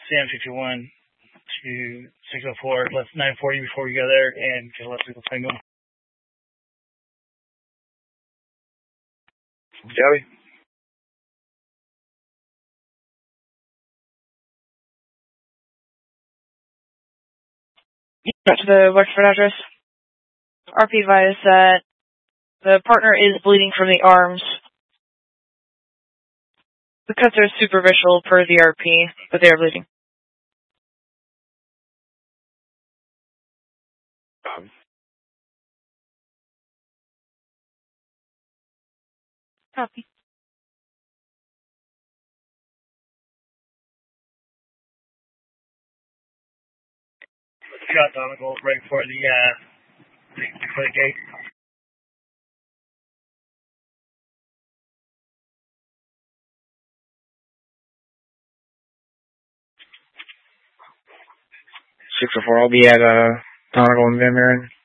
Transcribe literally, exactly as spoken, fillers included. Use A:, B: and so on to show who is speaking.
A: Sam six two one to six oh four, left nine forty before we go there, and get a left legal single.
B: Joey?
C: To the Wexford address. R P advised that the partner is bleeding from the arms. The cuts are superficial per the R P, but they are bleeding.
B: Um,
C: Copy.
A: Scott Donegal, right for the, uh, for the gate.
B: six oh four, I'll be at, uh, Donegal and Van Buren.